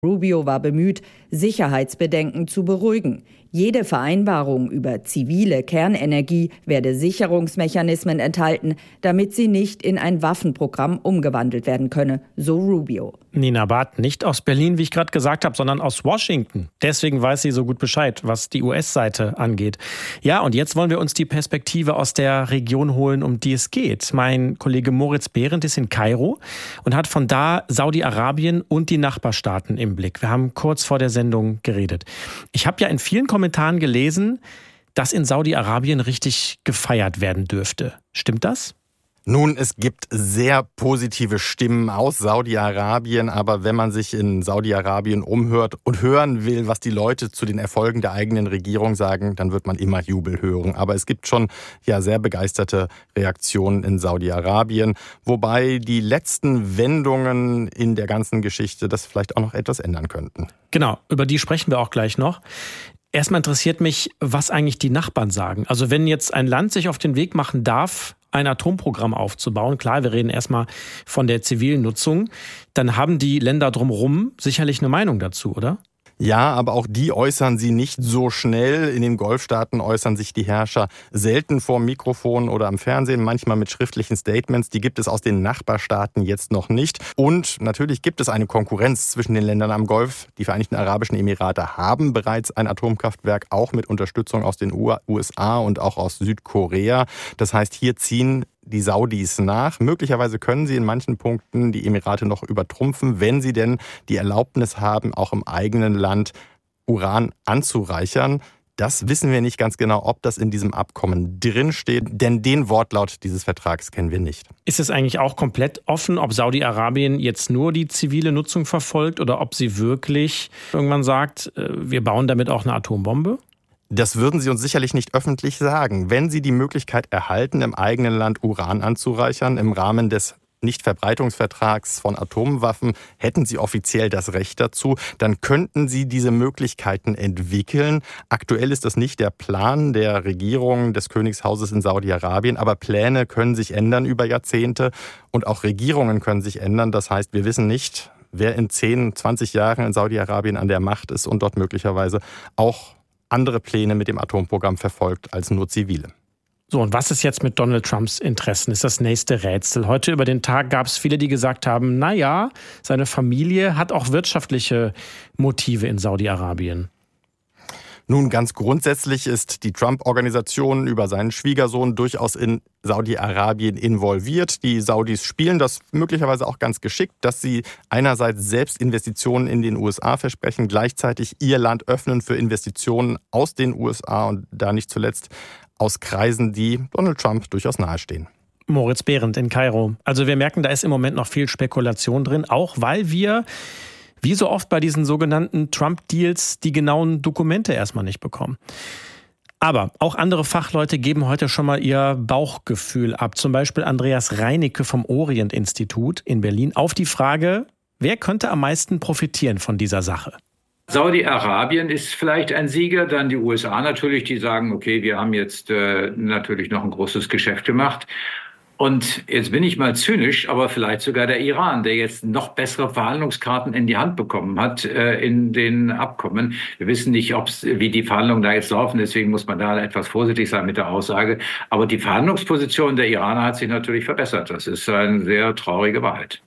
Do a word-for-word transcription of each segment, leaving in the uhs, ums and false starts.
Rubio war bemüht, Sicherheitsbedenken zu beruhigen. Jede Vereinbarung über zivile Kernenergie werde Sicherungsmechanismen enthalten, damit sie nicht in ein Waffenprogramm umgewandelt werden könne, so Rubio. Nina Barth, nicht aus Berlin, wie ich gerade gesagt habe, sondern aus Washington. Deswegen weiß sie so gut Bescheid, was die U S-Seite angeht. Ja, und jetzt wollen wir uns die Perspektive aus der Region holen, um die es geht. Mein Kollege Moritz Behrendt ist in Kairo und hat von da Saudi-Arabien und die Nachbarstaaten im Blick. Wir haben kurz vor der Sendung geredet. Ich habe ja in vielen Kommentaren gelesen, dass in Saudi-Arabien richtig gefeiert werden dürfte. Stimmt das? Nun, es gibt sehr positive Stimmen aus Saudi-Arabien, aber wenn man sich in Saudi-Arabien umhört und hören will, was die Leute zu den Erfolgen der eigenen Regierung sagen, dann wird man immer Jubel hören. Aber es gibt schon ja sehr begeisterte Reaktionen in Saudi-Arabien, wobei die letzten Wendungen in der ganzen Geschichte das vielleicht auch noch etwas ändern könnten. Genau, über die sprechen wir auch gleich noch. Erstmal interessiert mich, was eigentlich die Nachbarn sagen. Also wenn jetzt ein Land sich auf den Weg machen darf, ein Atomprogramm aufzubauen, klar, wir reden erstmal von der zivilen Nutzung, dann haben die Länder drumherum sicherlich eine Meinung dazu, oder? Ja, aber auch die äußern sie nicht so schnell. In den Golfstaaten äußern sich die Herrscher selten vor dem Mikrofon oder am Fernsehen, manchmal mit schriftlichen Statements. Die gibt es aus den Nachbarstaaten jetzt noch nicht. Und natürlich gibt es eine Konkurrenz zwischen den Ländern am Golf. Die Vereinigten Arabischen Emirate haben bereits ein Atomkraftwerk, auch mit Unterstützung aus den U S A und auch aus Südkorea. Das heißt, hier ziehen die Saudis nach. Möglicherweise können sie in manchen Punkten die Emirate noch übertrumpfen, wenn sie denn die Erlaubnis haben, auch im eigenen Land Uran anzureichern. Das wissen wir nicht ganz genau, ob das in diesem Abkommen drinsteht, denn den Wortlaut dieses Vertrags kennen wir nicht. Ist es eigentlich auch komplett offen, ob Saudi-Arabien jetzt nur die zivile Nutzung verfolgt oder ob sie wirklich irgendwann sagt, wir bauen damit auch eine Atombombe? Das würden sie uns sicherlich nicht öffentlich sagen. Wenn sie die Möglichkeit erhalten, im eigenen Land Uran anzureichern, im Rahmen des Nichtverbreitungsvertrags von Atomwaffen, hätten sie offiziell das Recht dazu, dann könnten sie diese Möglichkeiten entwickeln. Aktuell ist das nicht der Plan der Regierung des Königshauses in Saudi-Arabien, aber Pläne können sich ändern über Jahrzehnte und auch Regierungen können sich ändern. Das heißt, wir wissen nicht, wer in zehn, zwanzig Jahren in Saudi-Arabien an der Macht ist und dort möglicherweise auch andere Pläne mit dem Atomprogramm verfolgt als nur zivile. So, und was ist jetzt mit Donald Trumps Interessen? Ist das nächste Rätsel. Heute über den Tag gab es viele, die gesagt haben, na ja, seine Familie hat auch wirtschaftliche Motive in Saudi-Arabien. Nun, ganz grundsätzlich ist die Trump-Organisation über seinen Schwiegersohn durchaus in Saudi-Arabien involviert. Die Saudis spielen das möglicherweise auch ganz geschickt, dass sie einerseits selbst Investitionen in den U S A versprechen, gleichzeitig ihr Land öffnen für Investitionen aus den U S A und da nicht zuletzt aus Kreisen, die Donald Trump durchaus nahestehen. Moritz Behrendt in Kairo. Also wir merken, da ist im Moment noch viel Spekulation drin, auch weil wir wie so oft bei diesen sogenannten Trump-Deals die genauen Dokumente erstmal nicht bekommen. Aber auch andere Fachleute geben heute schon mal ihr Bauchgefühl ab. Zum Beispiel Andreas Reinicke vom Orient-Institut in Berlin auf die Frage, wer könnte am meisten profitieren von dieser Sache? Saudi-Arabien ist vielleicht ein Sieger, dann die U S A natürlich, die sagen, okay, wir haben jetzt äh, natürlich noch ein großes Geschäft gemacht. Und jetzt bin ich mal zynisch, aber vielleicht sogar der Iran, der jetzt noch bessere Verhandlungskarten in die Hand bekommen hat äh, in den Abkommen. Wir wissen nicht, ob's, wie die Verhandlungen da jetzt laufen, deswegen muss man da etwas vorsichtig sein mit der Aussage. Aber die Verhandlungsposition der Iraner hat sich natürlich verbessert. Das ist eine sehr traurige Wahrheit.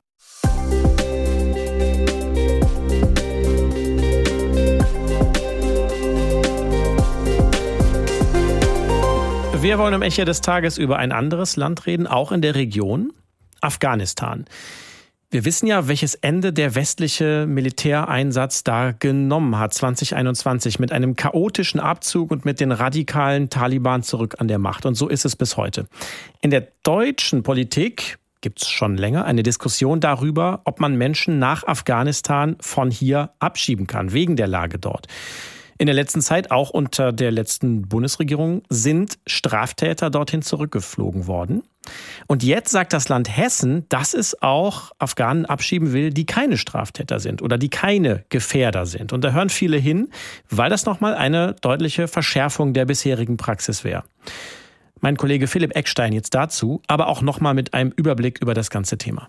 Wir wollen im Echo des Tages über ein anderes Land reden, auch in der Region, Afghanistan. Wir wissen ja, welches Ende der westliche Militäreinsatz da genommen hat, zwanzig einundzwanzig, mit einem chaotischen Abzug und mit den radikalen Taliban zurück an der Macht. Und so ist es bis heute. In der deutschen Politik gibt es schon länger eine Diskussion darüber, ob man Menschen nach Afghanistan von hier abschieben kann, wegen der Lage dort. In der letzten Zeit, auch unter der letzten Bundesregierung, sind Straftäter dorthin zurückgeflogen worden. Und jetzt sagt das Land Hessen, dass es auch Afghanen abschieben will, die keine Straftäter sind oder die keine Gefährder sind. Und da hören viele hin, weil das nochmal eine deutliche Verschärfung der bisherigen Praxis wäre. Mein Kollege Philipp Eckstein jetzt dazu, aber auch nochmal mit einem Überblick über das ganze Thema.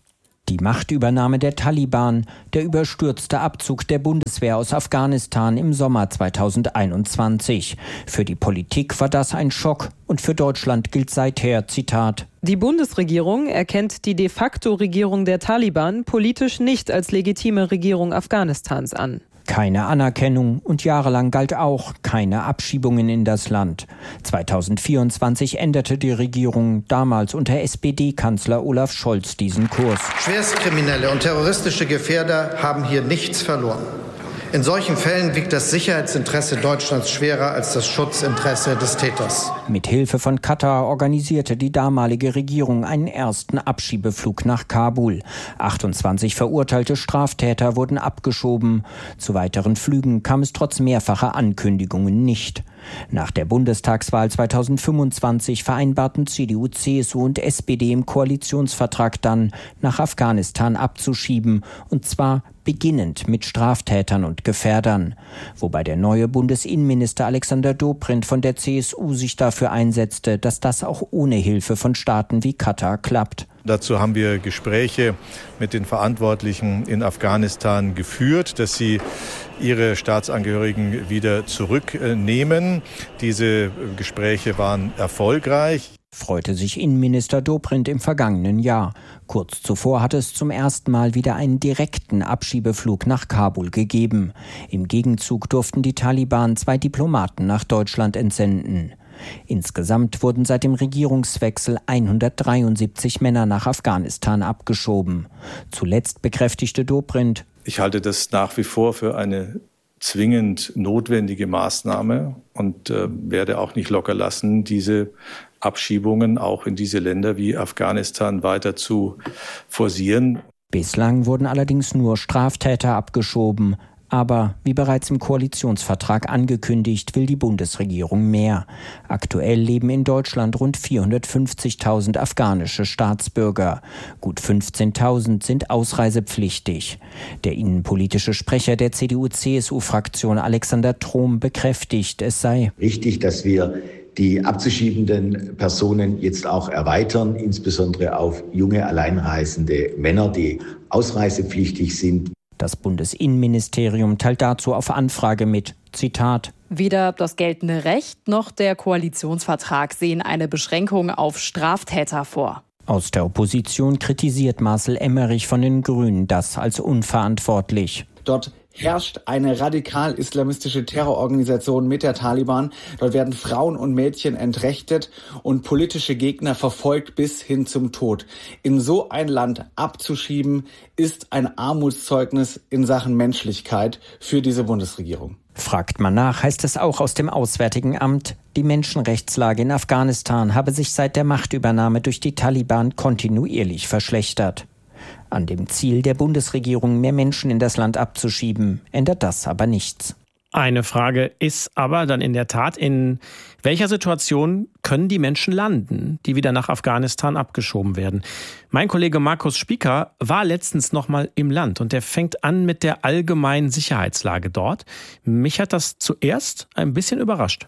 Die Machtübernahme der Taliban, der überstürzte Abzug der Bundeswehr aus Afghanistan im Sommer zweitausendeinundzwanzig. Für die Politik war das ein Schock und für Deutschland gilt seither, Zitat: Die Bundesregierung erkennt die de facto Regierung der Taliban politisch nicht als legitime Regierung Afghanistans an. Keine Anerkennung und jahrelang galt auch keine Abschiebungen in das Land. zweitausendvierundzwanzig änderte die Regierung, damals unter S P D-Kanzler Olaf Scholz, diesen Kurs. Schwerstkriminelle und terroristische Gefährder haben hier nichts verloren. In solchen Fällen wiegt das Sicherheitsinteresse Deutschlands schwerer als das Schutzinteresse des Täters. Mit Hilfe von Katar organisierte die damalige Regierung einen ersten Abschiebeflug nach Kabul. achtundzwanzig verurteilte Straftäter wurden abgeschoben. Zu weiteren Flügen kam es trotz mehrfacher Ankündigungen nicht. Nach der Bundestagswahl zweitausendfünfundzwanzig vereinbarten C D U, C S U und S P D im Koalitionsvertrag dann, nach Afghanistan abzuschieben, und zwar beginnend mit Straftätern und Gefährdern. Wobei der neue Bundesinnenminister Alexander Dobrindt von der C S U sich dafür einsetzte, dass das auch ohne Hilfe von Staaten wie Katar klappt. Dazu haben wir Gespräche mit den Verantwortlichen in Afghanistan geführt, dass sie ihre Staatsangehörigen wieder zurücknehmen. Diese Gespräche waren erfolgreich. Freute sich Innenminister Dobrindt im vergangenen Jahr. Kurz zuvor hatte es zum ersten Mal wieder einen direkten Abschiebeflug nach Kabul gegeben. Im Gegenzug durften die Taliban zwei Diplomaten nach Deutschland entsenden. Insgesamt wurden seit dem Regierungswechsel hundertdreiundsiebzig Männer nach Afghanistan abgeschoben. Zuletzt bekräftigte Dobrindt: Ich halte das nach wie vor für eine zwingend notwendige Maßnahme und äh, werde auch nicht locker lassen, diese Abschiebungen auch in diese Länder wie Afghanistan weiter zu forcieren. Bislang wurden allerdings nur Straftäter abgeschoben. Aber wie bereits im Koalitionsvertrag angekündigt, will die Bundesregierung mehr. Aktuell leben in Deutschland rund vierhundertfünfzigtausend afghanische Staatsbürger. Gut fünfzehntausend sind ausreisepflichtig. Der innenpolitische Sprecher der C D U C S U-Fraktion Alexander Trom bekräftigt, es sei richtig, dass wir die abzuschiebenden Personen jetzt auch erweitern, insbesondere auf junge alleinreisende Männer, die ausreisepflichtig sind. Das Bundesinnenministerium teilt dazu auf Anfrage mit, Zitat: Weder das geltende Recht noch der Koalitionsvertrag sehen eine Beschränkung auf Straftäter vor. Aus der Opposition kritisiert Marcel Emmerich von den Grünen das als unverantwortlich. Dort herrscht eine radikal-islamistische Terrororganisation mit der Taliban. Dort werden Frauen und Mädchen entrechtet und politische Gegner verfolgt bis hin zum Tod. In so ein Land abzuschieben, ist ein Armutszeugnis in Sachen Menschlichkeit für diese Bundesregierung. Fragt man nach, heißt es auch aus dem Auswärtigen Amt, die Menschenrechtslage in Afghanistan habe sich seit der Machtübernahme durch die Taliban kontinuierlich verschlechtert. An dem Ziel der Bundesregierung, mehr Menschen in das Land abzuschieben, ändert das aber nichts. Eine Frage ist aber dann in der Tat, in welcher Situation können die Menschen landen, die wieder nach Afghanistan abgeschoben werden? Mein Kollege Markus Spieker war letztens noch mal im Land und der fängt an mit der allgemeinen Sicherheitslage dort. Mich hat das zuerst ein bisschen überrascht.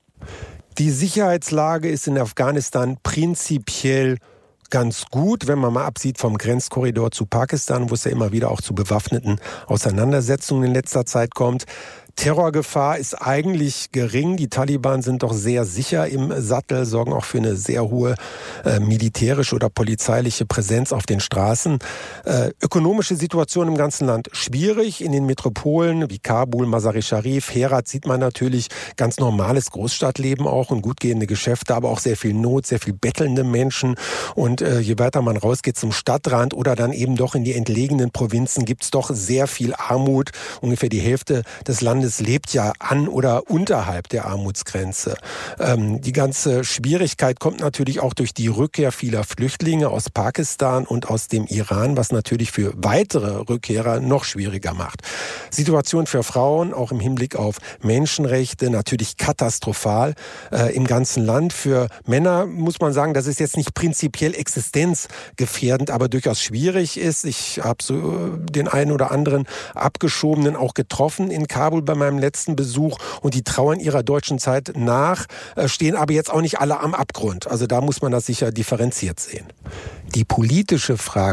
Die Sicherheitslage ist in Afghanistan prinzipiell ganz gut, wenn man mal absieht vom Grenzkorridor zu Pakistan, wo es ja immer wieder auch zu bewaffneten Auseinandersetzungen in letzter Zeit kommt. Terrorgefahr ist eigentlich gering. Die Taliban sind doch sehr sicher im Sattel, sorgen auch für eine sehr hohe äh, militärische oder polizeiliche Präsenz auf den Straßen. Äh, ökonomische Situation im ganzen Land schwierig. In den Metropolen wie Kabul, Mazar-e Sharif, Herat sieht man natürlich ganz normales Großstadtleben auch und gut gehende Geschäfte, aber auch sehr viel Not, sehr viel bettelnde Menschen. Und äh, je weiter man rausgeht zum Stadtrand oder dann eben doch in die entlegenen Provinzen, gibt es doch sehr viel Armut. Ungefähr die Hälfte des Landes lebt ja an oder unterhalb der Armutsgrenze. Ähm, die ganze Schwierigkeit kommt natürlich auch durch die Rückkehr vieler Flüchtlinge aus Pakistan und aus dem Iran, was natürlich für weitere Rückkehrer noch schwieriger macht. Situation für Frauen, auch im Hinblick auf Menschenrechte, natürlich katastrophal äh, im ganzen Land. Für Männer muss man sagen, dass es jetzt nicht prinzipiell existenzgefährdend, aber durchaus schwierig ist. Ich habe so den einen oder anderen Abgeschobenen auch getroffen in Kabul bei meinem letzten Besuch und die trauern ihrer deutschen Zeit nach, stehen aber jetzt auch nicht alle am Abgrund. Also da muss man das sicher differenziert sehen. Die politische Frage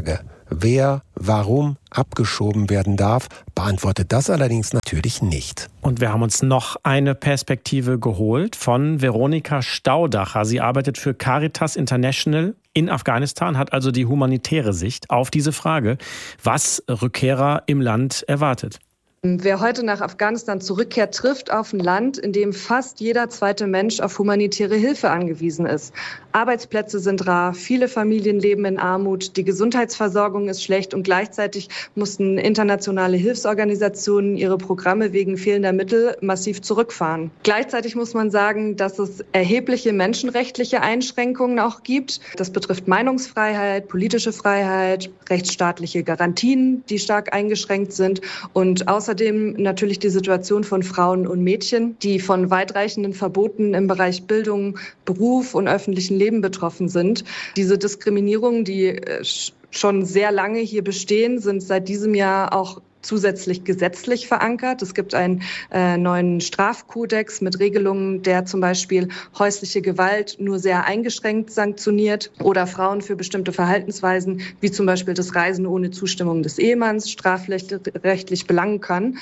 wer warum abgeschoben werden darf, beantwortet das allerdings natürlich nicht. Und wir haben uns noch eine Perspektive geholt von Veronika Staudacher. Sie arbeitet für Caritas International in Afghanistan, hat also die humanitäre Sicht auf diese Frage, was Rückkehrer im Land erwartet. Wer heute nach Afghanistan zurückkehrt, trifft auf ein Land, in dem fast jeder zweite Mensch auf humanitäre Hilfe angewiesen ist. Arbeitsplätze sind rar, viele Familien leben in Armut, die Gesundheitsversorgung ist schlecht und gleichzeitig mussten internationale Hilfsorganisationen ihre Programme wegen fehlender Mittel massiv zurückfahren. Gleichzeitig muss man sagen, dass es erhebliche menschenrechtliche Einschränkungen auch gibt. Das betrifft Meinungsfreiheit, politische Freiheit, rechtsstaatliche Garantien, die stark eingeschränkt sind und außerdem Außerdem natürlich die Situation von Frauen und Mädchen, die von weitreichenden Verboten im Bereich Bildung, Beruf und öffentlichen Leben betroffen sind. Diese Diskriminierungen, die schon sehr lange hier bestehen, sind seit diesem Jahr auch zusätzlich gesetzlich verankert. Es gibt einen äh, neuen Strafkodex mit Regelungen, der zum Beispiel häusliche Gewalt nur sehr eingeschränkt sanktioniert oder Frauen für bestimmte Verhaltensweisen, wie zum Beispiel das Reisen ohne Zustimmung des Ehemanns, strafrechtlich belangen kann.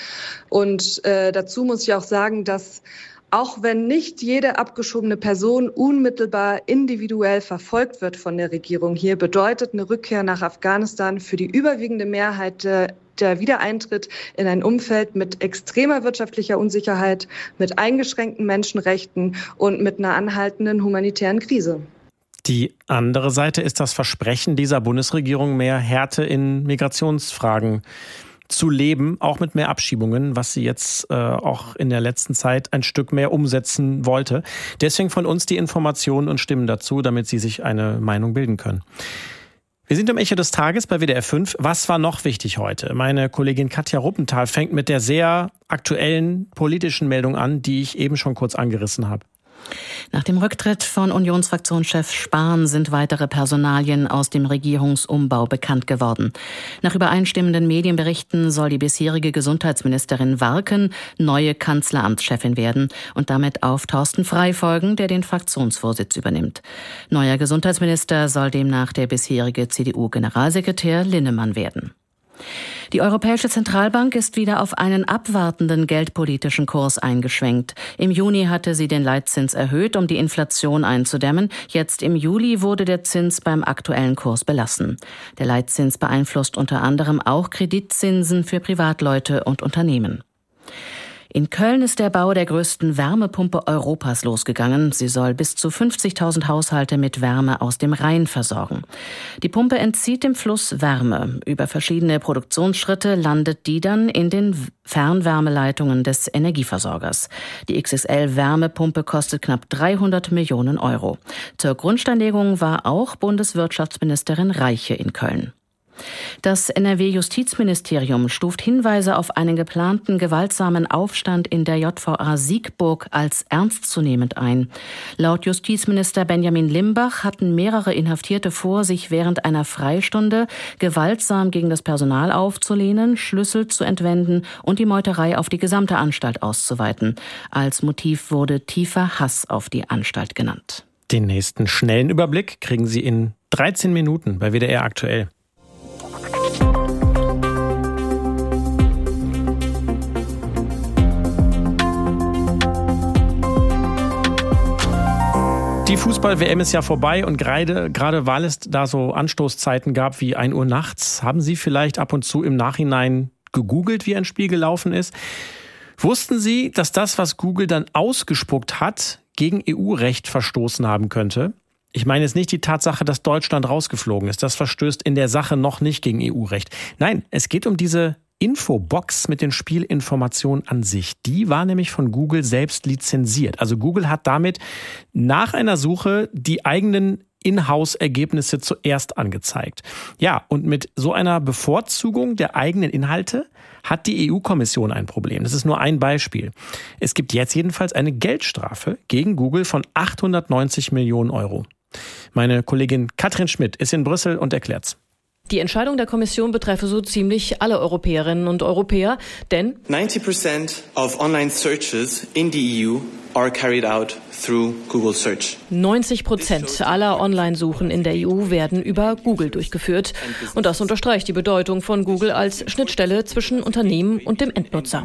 Und äh, dazu muss ich auch sagen, dass auch wenn nicht jede abgeschobene Person unmittelbar individuell verfolgt wird von der Regierung hier, bedeutet eine Rückkehr nach Afghanistan für die überwiegende Mehrheit der der Wiedereintritt in ein Umfeld mit extremer wirtschaftlicher Unsicherheit, mit eingeschränkten Menschenrechten und mit einer anhaltenden humanitären Krise. Die andere Seite ist das Versprechen dieser Bundesregierung, mehr Härte in Migrationsfragen zu leben, auch mit mehr Abschiebungen, was sie jetzt äh, auch in der letzten Zeit ein Stück mehr umsetzen wollte. Deswegen von uns die Informationen und Stimmen dazu, damit Sie sich eine Meinung bilden können. Wir sind im Echo des Tages bei W D R fünf. Was war noch wichtig heute? Meine Kollegin Katja Ruppenthal fängt mit der sehr aktuellen politischen Meldung an, die ich eben schon kurz angerissen habe. Nach dem Rücktritt von Unionsfraktionschef Spahn sind weitere Personalien aus dem Regierungsumbau bekannt geworden. Nach übereinstimmenden Medienberichten soll die bisherige Gesundheitsministerin Warken neue Kanzleramtschefin werden und damit auf Thorsten Frey folgen, der den Fraktionsvorsitz übernimmt. Neuer Gesundheitsminister soll demnach der bisherige C D U-Generalsekretär Linnemann werden. Die Europäische Zentralbank ist wieder auf einen abwartenden geldpolitischen Kurs eingeschwenkt. Im Juni hatte sie den Leitzins erhöht, um die Inflation einzudämmen. Jetzt im Juli wurde der Zins beim aktuellen Kurs belassen. Der Leitzins beeinflusst unter anderem auch Kreditzinsen für Privatleute und Unternehmen. In Köln ist der Bau der größten Wärmepumpe Europas losgegangen. Sie soll bis zu fünfzigtausend Haushalte mit Wärme aus dem Rhein versorgen. Die Pumpe entzieht dem Fluss Wärme. Über verschiedene Produktionsschritte landet die dann in den Fernwärmeleitungen des Energieversorgers. Die X S L-Wärmepumpe kostet knapp dreihundert Millionen Euro. Zur Grundsteinlegung war auch Bundeswirtschaftsministerin Reiche in Köln. Das N R W-Justizministerium stuft Hinweise auf einen geplanten gewaltsamen Aufstand in der J V A Siegburg als ernstzunehmend ein. Laut Justizminister Benjamin Limbach hatten mehrere Inhaftierte vor, sich während einer Freistunde gewaltsam gegen das Personal aufzulehnen, Schlüssel zu entwenden und die Meuterei auf die gesamte Anstalt auszuweiten. Als Motiv wurde tiefer Hass auf die Anstalt genannt. Den nächsten schnellen Überblick kriegen Sie in dreizehn Minuten bei W D R aktuell. Die Fußball-W M ist ja vorbei und gerade, gerade weil es da so Anstoßzeiten gab wie ein Uhr nachts, haben Sie vielleicht ab und zu im Nachhinein gegoogelt, wie ein Spiel gelaufen ist? Wussten Sie, dass das, was Google dann ausgespuckt hat, gegen E U-Recht verstoßen haben könnte? Ich meine jetzt nicht die Tatsache, dass Deutschland rausgeflogen ist. Das verstößt in der Sache noch nicht gegen E U-Recht. Nein, es geht um diese Infobox mit den Spielinformationen an sich. Die war nämlich von Google selbst lizenziert. Also Google hat damit nach einer Suche die eigenen Inhouse-Ergebnisse zuerst angezeigt. Ja, und mit so einer Bevorzugung der eigenen Inhalte hat die E U-Kommission ein Problem. Das ist nur ein Beispiel. Es gibt jetzt jedenfalls eine Geldstrafe gegen Google von achthundertneunzig Millionen Euro. Meine Kollegin Katrin Schmidt ist in Brüssel und erklärt's. Die Entscheidung der Kommission betreffe so ziemlich alle Europäerinnen und Europäer, denn ninety percent of online searches in the E U are carried out through Google Search. neunzig Prozent aller Online-Suchen in der E U werden über Google durchgeführt. Und das unterstreicht die Bedeutung von Google als Schnittstelle zwischen Unternehmen und dem Endnutzer.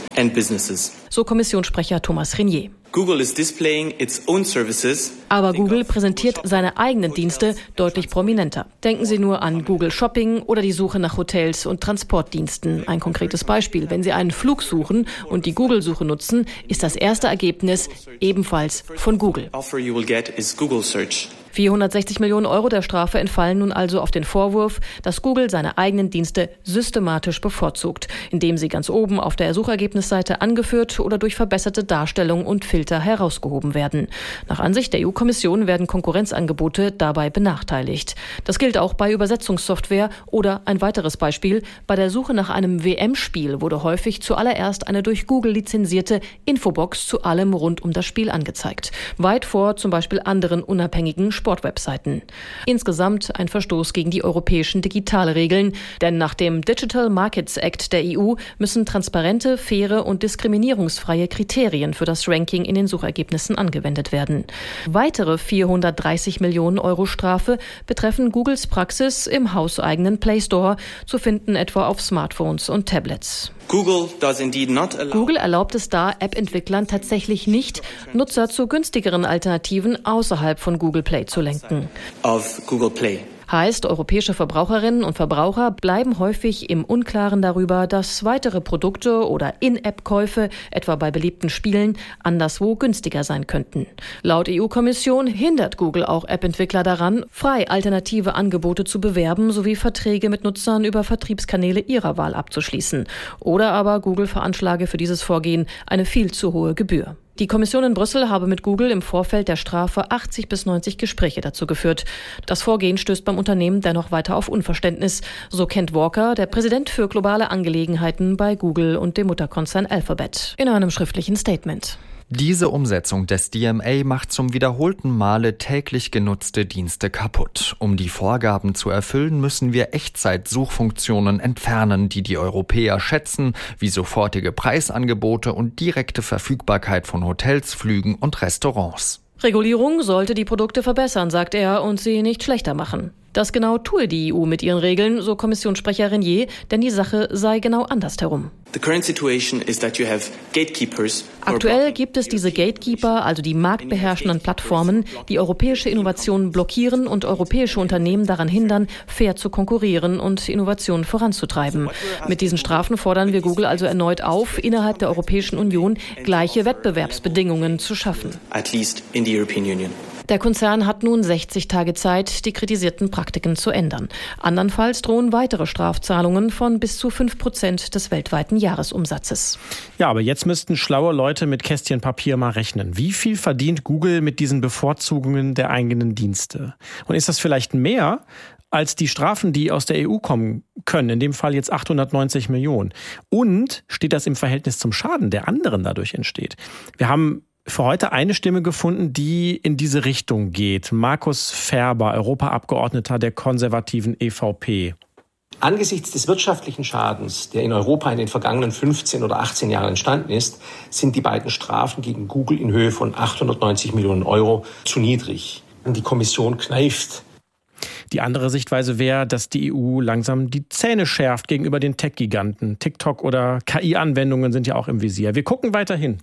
So Kommissionssprecher Thomas Renier. Google is displaying its own services. Aber Google präsentiert seine eigenen Dienste deutlich prominenter. Denken Sie nur an Google Shopping oder die Suche nach Hotels und Transportdiensten. Ein konkretes Beispiel. Wenn Sie einen Flug suchen und die Google-Suche nutzen, ist das erste Ergebnis ebenfalls von Google. Offer you will get is Google Search. vierhundertsechzig Millionen Euro der Strafe entfallen nun also auf den Vorwurf, dass Google seine eigenen Dienste systematisch bevorzugt, indem sie ganz oben auf der Suchergebnisseite angeführt oder durch verbesserte Darstellung und Filter herausgehoben werden. Nach Ansicht der E U-Kommission werden Konkurrenzangebote dabei benachteiligt. Das gilt auch bei Übersetzungssoftware oder ein weiteres Beispiel. Bei der Suche nach einem W M-Spiel wurde häufig zuallererst eine durch Google lizenzierte Infobox zu allem rund um das Spiel angezeigt. Weit vor zum Beispiel anderen unabhängigen Sportwebseiten. Insgesamt ein Verstoß gegen die europäischen Digitalregeln, denn nach dem Digital Markets Act der E U müssen transparente, faire und diskriminierungsfreie Kriterien für das Ranking in den Suchergebnissen angewendet werden. Weitere vierhundertdreißig Millionen Euro Strafe betreffen Googles Praxis im hauseigenen Play Store, zu finden etwa auf Smartphones und Tablets. Google does indeed not allow Google erlaubt es da App-Entwicklern tatsächlich nicht, Nutzer zu günstigeren Alternativen außerhalb von Google Play zu lenken. Of Google Play. Heißt, europäische Verbraucherinnen und Verbraucher bleiben häufig im Unklaren darüber, dass weitere Produkte oder In-App-Käufe, etwa bei beliebten Spielen, anderswo günstiger sein könnten. Laut E U-Kommission hindert Google auch App-Entwickler daran, frei alternative Angebote zu bewerben sowie Verträge mit Nutzern über Vertriebskanäle ihrer Wahl abzuschließen. Oder aber Google veranschlage für dieses Vorgehen eine viel zu hohe Gebühr. Die Kommission in Brüssel habe mit Google im Vorfeld der Strafe achtzig bis neunzig Gespräche dazu geführt. Das Vorgehen stößt beim Unternehmen dennoch weiter auf Unverständnis. So Kent Walker, der Präsident für globale Angelegenheiten bei Google und dem Mutterkonzern Alphabet, in einem schriftlichen Statement. Diese Umsetzung des D M A macht zum wiederholten Male täglich genutzte Dienste kaputt. Um die Vorgaben zu erfüllen, müssen wir Echtzeit-Suchfunktionen entfernen, die die Europäer schätzen, wie sofortige Preisangebote und direkte Verfügbarkeit von Hotels, Flügen und Restaurants. Regulierung sollte die Produkte verbessern, sagt er, und sie nicht schlechter machen. Das genau tue die E U mit ihren Regeln, so Kommissionssprecher Renier, denn die Sache sei genau andersherum. The current situation is that you have gatekeepers. Aktuell gibt es diese Gatekeeper, also die marktbeherrschenden Plattformen, die europäische Innovationen blockieren und europäische Unternehmen daran hindern, fair zu konkurrieren und Innovationen voranzutreiben. Mit diesen Strafen fordern wir Google also erneut auf, innerhalb der Europäischen Union gleiche Wettbewerbsbedingungen zu schaffen. At least in the European Union. Der Konzern hat nun sechzig Tage Zeit, die kritisierten Praktiken zu ändern. Andernfalls drohen weitere Strafzahlungen von bis zu fünf Prozent des weltweiten Jahresumsatzes. Ja, aber jetzt müssten schlaue Leute mit Kästchen Papier mal rechnen. Wie viel verdient Google mit diesen Bevorzugungen der eigenen Dienste? Und ist das vielleicht mehr als die Strafen, die aus der E U kommen können, in dem Fall jetzt achthundertneunzig Millionen? Und steht das im Verhältnis zum Schaden, der anderen dadurch entsteht? Wir haben für heute eine Stimme gefunden, die in diese Richtung geht. Markus Ferber, Europaabgeordneter der konservativen E V P. Angesichts des wirtschaftlichen Schadens, der in Europa in den vergangenen fünfzehn oder achtzehn Jahren entstanden ist, sind die beiden Strafen gegen Google in Höhe von achthundertneunzig Millionen Euro zu niedrig. Und die Kommission kneift. Die andere Sichtweise wäre, dass die E U langsam die Zähne schärft gegenüber den Tech-Giganten. TikTok oder K I-Anwendungen sind ja auch im Visier. Wir gucken weiter hin.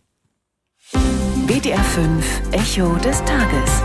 W D R fünf Echo des Tages.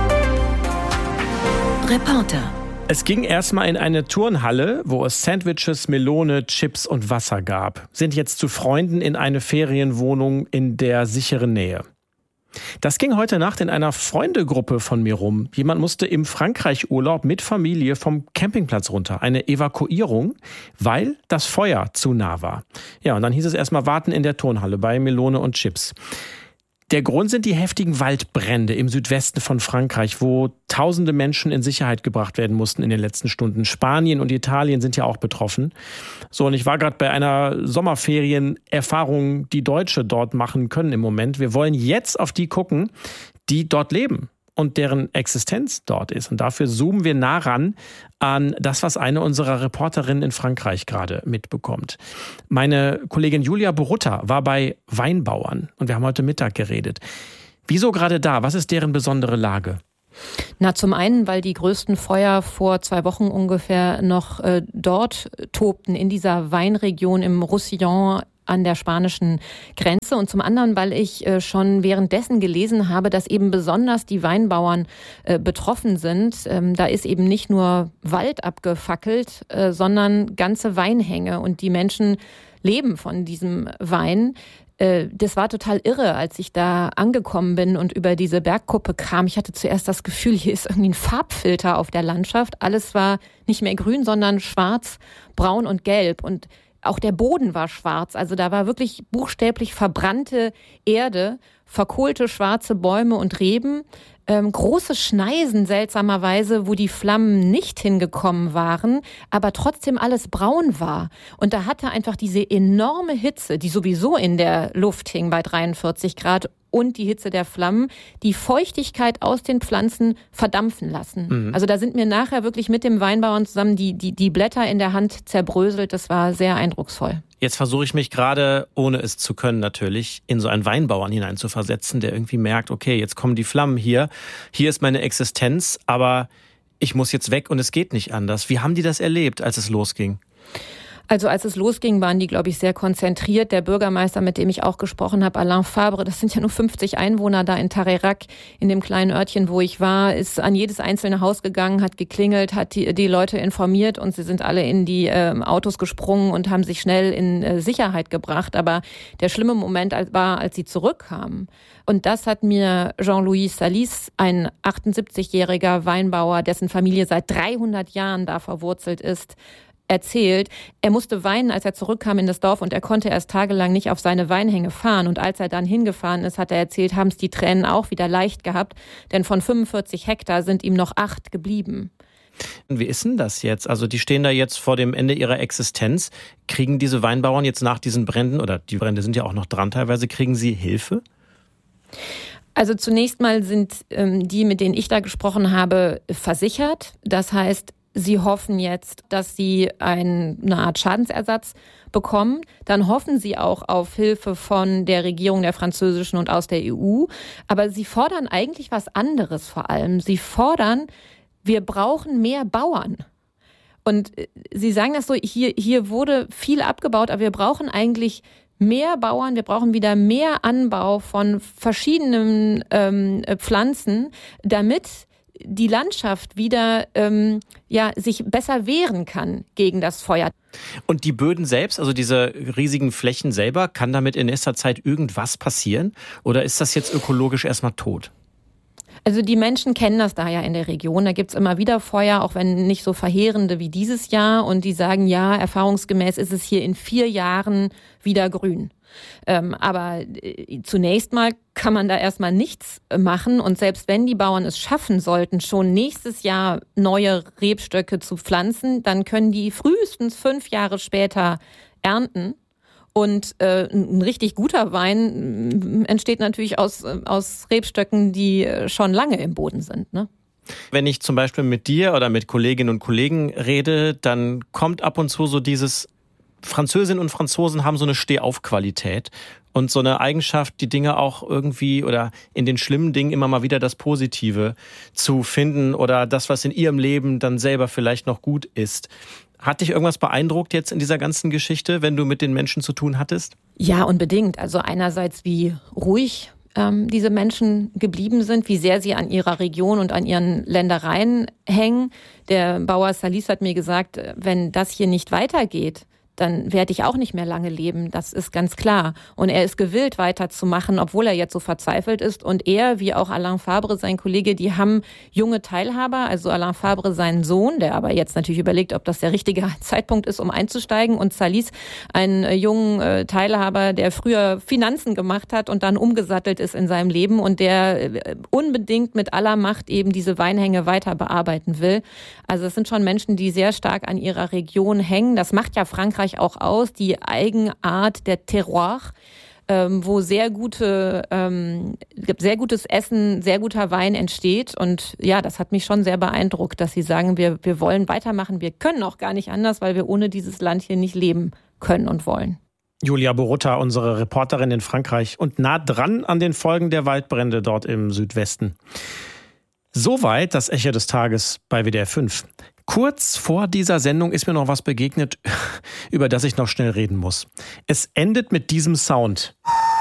Reporter. Es ging erstmal in eine Turnhalle, wo es Sandwiches, Melone, Chips und Wasser gab. Sind jetzt zu Freunden in eine Ferienwohnung in der sicheren Nähe. Das ging heute Nacht in einer Freundegruppe von mir rum. Jemand musste im Frankreich-Urlaub mit Familie vom Campingplatz runter. Eine Evakuierung, weil das Feuer zu nah war. Ja, und dann hieß es erstmal warten in der Turnhalle bei Melone und Chips. Der Grund sind die heftigen Waldbrände im Südwesten von Frankreich, wo tausende Menschen in Sicherheit gebracht werden mussten in den letzten Stunden. Spanien und Italien sind ja auch betroffen. So, und ich war gerade bei einer Sommerferienerfahrung, die Deutsche dort machen können im Moment. Wir wollen jetzt auf die gucken, die dort leben und deren Existenz dort ist. Und dafür zoomen wir nah ran an das, was eine unserer Reporterinnen in Frankreich gerade mitbekommt. Meine Kollegin Julia Borutta war bei Weinbauern und wir haben heute Mittag geredet. Wieso gerade da? Was ist deren besondere Lage? Na, zum einen, weil die größten Feuer vor zwei Wochen ungefähr noch äh, dort tobten, in dieser Weinregion im Roussillon an der spanischen Grenze. Und zum anderen, weil ich äh, schon währenddessen gelesen habe, dass eben besonders die Weinbauern äh, betroffen sind. Ähm, da ist eben nicht nur Wald abgefackelt, äh, sondern ganze Weinhänge. Und die Menschen leben von diesem Wein. Das war total irre, als ich da angekommen bin und über diese Bergkuppe kam. Ich hatte zuerst das Gefühl, hier ist irgendwie ein Farbfilter auf der Landschaft. Alles war nicht mehr grün, sondern schwarz, braun und gelb. Und auch der Boden war schwarz. Also da war wirklich buchstäblich verbrannte Erde, verkohlte schwarze Bäume und Reben. Ähm, große Schneisen seltsamerweise, wo die Flammen nicht hingekommen waren, aber trotzdem alles braun war. Und da hatte einfach diese enorme Hitze, die sowieso in der Luft hing bei dreiundvierzig Grad und die Hitze der Flammen, die Feuchtigkeit aus den Pflanzen verdampfen lassen. Mhm. Also da sind mir nachher wirklich mit dem Weinbauern zusammen die, die, die Blätter in der Hand zerbröselt. Das war sehr eindrucksvoll. Jetzt versuche ich mich gerade, ohne es zu können natürlich, in so einen Weinbauern hineinzuversetzen, der irgendwie merkt, okay, jetzt kommen die Flammen hier, hier ist meine Existenz, aber ich muss jetzt weg und es geht nicht anders. Wie haben die das erlebt, als es losging? Also als es losging, waren die, glaube ich, sehr konzentriert. Der Bürgermeister, mit dem ich auch gesprochen habe, Alain Fabre, das sind ja nur fünfzig Einwohner da in Tarerac, in dem kleinen Örtchen, wo ich war, ist an jedes einzelne Haus gegangen, hat geklingelt, hat die, die Leute informiert und sie sind alle in die äh, Autos gesprungen und haben sich schnell in äh, Sicherheit gebracht. Aber der schlimme Moment war, als sie zurückkamen. Und das hat mir Jean-Louis Salis, ein achtundsiebzigjähriger Weinbauer, dessen Familie seit dreihundert Jahren da verwurzelt ist, erzählt. Er musste weinen, als er zurückkam in das Dorf und er konnte erst tagelang nicht auf seine Weinhänge fahren. Und als er dann hingefahren ist, hat er erzählt, haben es die Tränen auch wieder leicht gehabt, denn von fünfundvierzig Hektar sind ihm noch acht geblieben. Wie ist denn das jetzt? Also die stehen da jetzt vor dem Ende ihrer Existenz. Kriegen diese Weinbauern jetzt nach diesen Bränden, oder die Brände sind ja auch noch dran teilweise, kriegen sie Hilfe? Also zunächst mal sind ähm, die, mit denen ich da gesprochen habe, versichert. Das heißt, sie hoffen jetzt, dass sie ein, eine Art Schadensersatz bekommen. Dann hoffen sie auch auf Hilfe von der Regierung der französischen und aus der E U. Aber sie fordern eigentlich was anderes vor allem. Sie fordern, wir brauchen mehr Bauern. Und sie sagen das so, hier, hier wurde viel abgebaut, aber wir brauchen eigentlich mehr Bauern, wir brauchen wieder mehr Anbau von verschiedenen ähm, Pflanzen, damit die Landschaft wieder ähm, ja, sich besser wehren kann gegen das Feuer. Und die Böden selbst, also diese riesigen Flächen selber, kann damit in nächster Zeit irgendwas passieren? Oder ist das jetzt ökologisch erstmal tot? Also die Menschen kennen das da ja in der Region. Da gibt's immer wieder Feuer, auch wenn nicht so verheerende wie dieses Jahr. Und die sagen, ja, erfahrungsgemäß ist es hier in vier Jahren wieder grün. Ähm, aber äh, zunächst mal kann man da erstmal nichts machen. Und selbst wenn die Bauern es schaffen sollten, schon nächstes Jahr neue Rebstöcke zu pflanzen, dann können die frühestens fünf Jahre später ernten. Und äh, ein richtig guter Wein entsteht natürlich aus, aus Rebstöcken, die schon lange im Boden sind, ne? Wenn ich zum Beispiel mit dir oder mit Kolleginnen und Kollegen rede, dann kommt ab und zu so dieses, Französinnen und Franzosen haben so eine Stehauf-Qualität und so eine Eigenschaft, die Dinge auch irgendwie oder in den schlimmen Dingen immer mal wieder das Positive zu finden oder das, was in ihrem Leben dann selber vielleicht noch gut ist. Hat dich irgendwas beeindruckt jetzt in dieser ganzen Geschichte, wenn du mit den Menschen zu tun hattest? Ja, unbedingt. Also einerseits, wie ruhig ähm, diese Menschen geblieben sind, wie sehr sie an ihrer Region und an ihren Ländereien hängen. Der Bauer Salis hat mir gesagt, wenn das hier nicht weitergeht, dann werde ich auch nicht mehr lange leben, das ist ganz klar. Und er ist gewillt, weiterzumachen, obwohl er jetzt so verzweifelt ist. Und er, wie auch Alain Fabre, sein Kollege, die haben junge Teilhaber, also Alain Fabre, seinen Sohn, der aber jetzt natürlich überlegt, ob das der richtige Zeitpunkt ist, um einzusteigen. Und Salis, einen jungen Teilhaber, der früher Finanzen gemacht hat und dann umgesattelt ist in seinem Leben und der unbedingt mit aller Macht eben diese Weinhänge weiter bearbeiten will. Also es sind schon Menschen, die sehr stark an ihrer Region hängen. Das macht ja Frankreich auch aus, die Eigenart der Terroir, ähm, wo sehr gute, ähm, sehr gutes Essen, sehr guter Wein entsteht. Und ja, das hat mich schon sehr beeindruckt, dass sie sagen, wir, wir wollen weitermachen, wir können auch gar nicht anders, weil wir ohne dieses Land hier nicht leben können und wollen. Julia Borutta, unsere Reporterin in Frankreich und nah dran an den Folgen der Waldbrände dort im Südwesten. Soweit das Echo des Tages bei W D R fünf. Kurz vor dieser Sendung ist mir noch was begegnet, über das ich noch schnell reden muss. Es endet mit diesem Sound.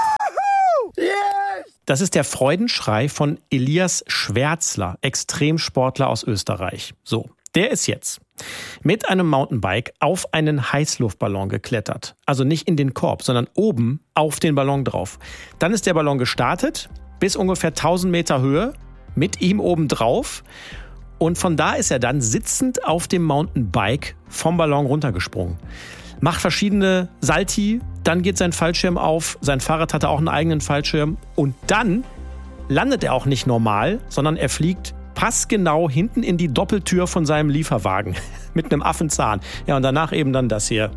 Das ist der Freudenschrei von Elias Schwärzler, Extremsportler aus Österreich. So, der ist jetzt mit einem Mountainbike auf einen Heißluftballon geklettert. Also nicht in den Korb, sondern oben auf den Ballon drauf. Dann ist der Ballon gestartet bis ungefähr tausend Meter Höhe mit ihm oben drauf. Und von da ist er dann sitzend auf dem Mountainbike vom Ballon runtergesprungen. Macht verschiedene Salti, dann geht sein Fallschirm auf, sein Fahrrad hatte auch einen eigenen Fallschirm und dann landet er auch nicht normal, sondern er fliegt passgenau hinten in die Doppeltür von seinem Lieferwagen mit einem Affenzahn. Ja, und danach eben dann das hier.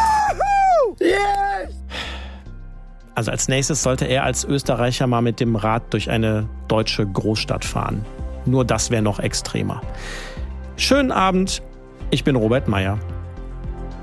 Also als nächstes sollte er als Österreicher mal mit dem Rad durch eine deutsche Großstadt fahren. Nur das wäre noch extremer. Schönen Abend, ich bin Robert Meyer.